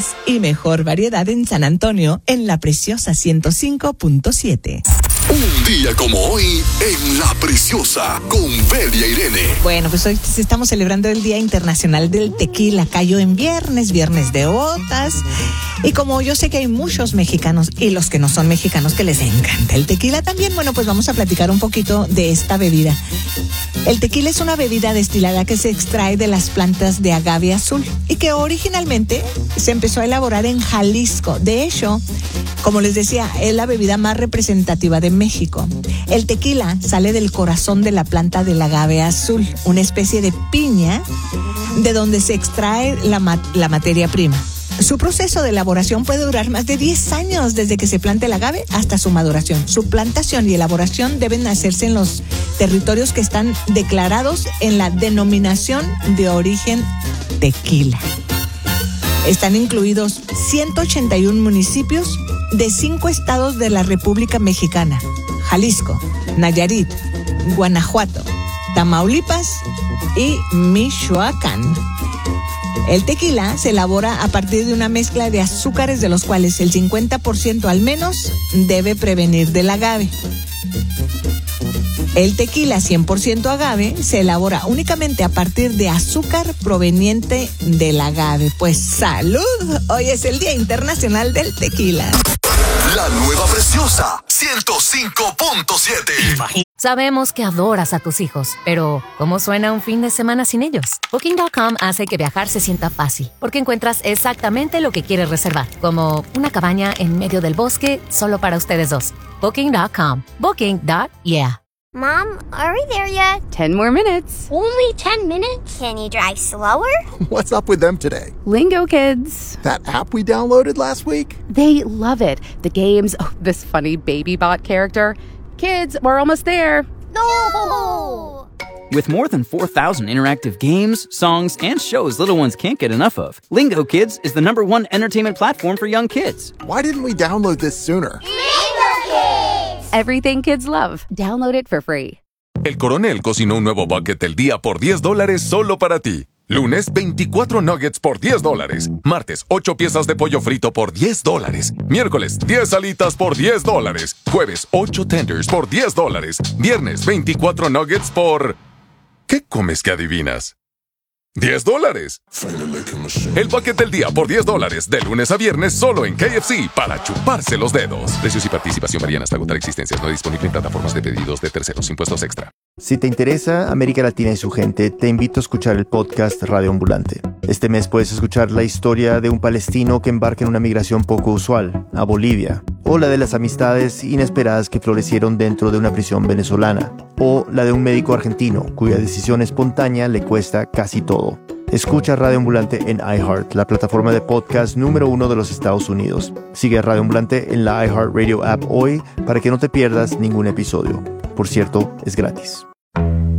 más y mejor variedad en San Antonio, en La Preciosa 105.7. Un día como hoy en La Preciosa con Belia Irene. Bueno, pues hoy estamos celebrando el Día Internacional del Tequila. Cayó en viernes de botas. Y como yo sé que hay muchos mexicanos y los que no son mexicanos que les encanta el tequila también, bueno, pues vamos a platicar un poquito de esta bebida. El tequila es una bebida destilada que se extrae de las plantas de agave azul y que originalmente se empezó a elaborar en Jalisco. De hecho, como les decía, es la bebida más representativa de México. El tequila sale del corazón de la planta del agave azul, una especie de piña de donde se extrae la materia prima. Su proceso de elaboración puede durar más de 10 años desde que se planta el agave hasta su maduración. Su plantación y elaboración deben hacerse en los territorios que están declarados en la denominación de origen tequila. Están incluidos 181 municipios de 5 estados de la República Mexicana: Jalisco, Nayarit, Guanajuato, Tamaulipas y Michoacán. El tequila se elabora a partir de una mezcla de azúcares de los cuales el 50% al menos debe prevenir del agave. El tequila 100% agave se elabora únicamente a partir de azúcar proveniente del agave. Pues ¡salud! Hoy es el Día Internacional del Tequila. La Nueva Preciosa 105.7. Sabemos que adoras a tus hijos, pero ¿cómo suena un fin de semana sin ellos? Booking.com hace que viajar se sienta fácil, porque encuentras exactamente lo que quieres reservar, como una cabaña en medio del bosque solo para ustedes dos. Booking.com. Booking.yeah. Mom, are we there yet? 10 more minutes. Only 10 minutes? Can you drive slower? What's up with them today? Lingo Kids. That app we downloaded last week? They love it. The games, this funny baby bot character. Kids, we're almost there. No! With more than 4,000 interactive games, songs, and shows little ones can't get enough of, Lingo Kids is the #1 entertainment platform for young kids. Why didn't we download this sooner? Lingo Kids! Everything kids love. Download it for free. El Coronel cocinó un nuevo bucket del día por $10 solo para ti. Lunes, 24 nuggets por $10. Martes, 8 piezas de pollo frito por $10. Miércoles, 10 alitas por $10. Jueves, 8 tenders por $10. Viernes, 24 nuggets por... ¿Qué comes que adivinas? $10. El bucket del día por $10, de lunes a viernes solo en KFC, para chuparse los dedos. Precios y participación varían hasta agotar existencias. No disponible en plataformas de pedidos de terceros. Impuestos extra. Si te interesa América Latina y su gente, te invito a escuchar el podcast Radio Ambulante. Este mes puedes escuchar la historia de un palestino que embarca en una migración poco usual, a Bolivia, o la de las amistades inesperadas que florecieron dentro de una prisión venezolana, o la de un médico argentino cuya decisión espontánea le cuesta casi todo. Escucha Radio Ambulante en iHeart, la plataforma de podcast #1 de los Estados Unidos. Sigue a Radio Ambulante en la iHeartRadio app hoy para que no te pierdas ningún episodio. Por cierto, es gratis.